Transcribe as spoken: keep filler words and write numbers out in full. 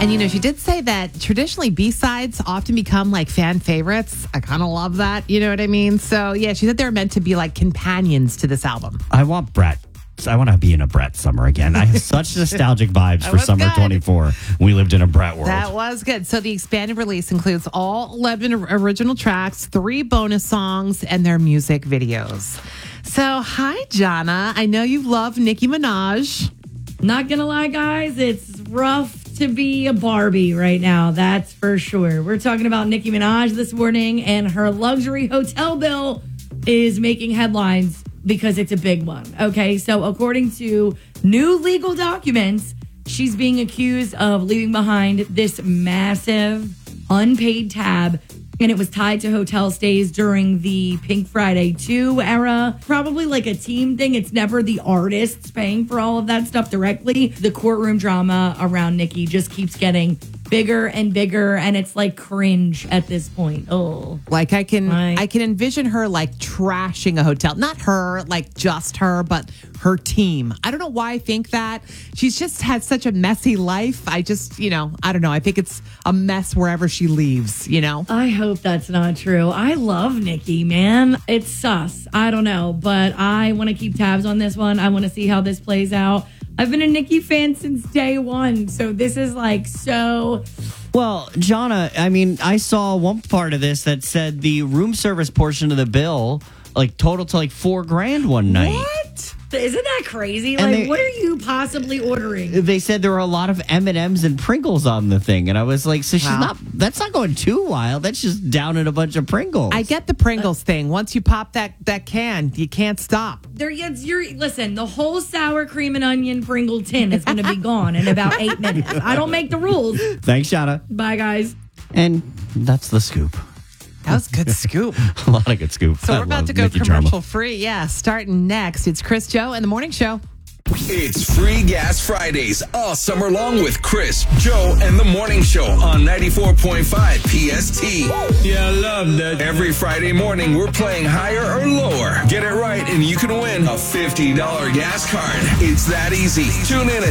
And, you know, she did say that traditionally B-sides often become like fan favorites. I kind of love that. You know what I mean? So, yeah, she said they're meant to be like companions to this album. I want Brett. I want to be in a Brett summer again. I have such nostalgic vibes for summer good. twenty-four. We lived in a Brett world. That was good. So the expanded release includes all eleven original tracks, three bonus songs, and their music videos. So, hi, Jana. I know you love Nicki Minaj. Not gonna lie, guys, it's rough to be a Barbie right now. That's for sure. We're talking about Nicki Minaj this morning, and her luxury hotel bill is making headlines because it's a big one. Okay, so according to new legal documents, she's being accused of leaving behind this massive unpaid tab, and it was tied to hotel stays during the Pink Friday two era. Probably like a team thing. It's never the artists paying for all of that stuff directly. The courtroom drama around Nicki just keeps getting bigger and bigger, and it's like cringe at this point. Oh, like I can, right. I can envision her like trashing a hotel. Not her, like just her, but her team. I don't know why I think that. She's just had such a messy life. I just, you know, I don't know. I think it's a mess wherever she leaves. You know. I hope that's not true. I love Nicki, man. It's sus. I don't know, but I want to keep tabs on this one. I want to see how this plays out. I've been a Nicki fan since day one, so this is like so... Well, Jana, I mean, I saw one part of this that said the room service portion of the bill, like, total to like four grand one night. What? Isn't that crazy? And like, they, what are you possibly ordering? They said there were a lot of M and M's and Pringles on the thing, and I was like, so she's wow. not, that's not going too wild. That's just down in a bunch of Pringles. I get the Pringles uh, thing. Once you pop that, that can, you can't stop. There, you're, listen, the whole sour cream and onion Pringle tin is going to be gone in about eight minutes. I don't make the rules. Thanks, Jana. Bye, guys. And that's the scoop. That was a good scoop. A lot of good scoop. So I we're about to go Nicki commercial drama. free. Yeah, starting next. It's Chris Joe and the Morning Show. It's Free Gas Fridays all summer long with Chris, Joe, and the Morning Show on ninety-four point five P S T. Yeah, I love that. Every Friday morning, we're playing higher or lower. Get it right, and you can win a fifty dollars gas card. It's that easy. Tune in at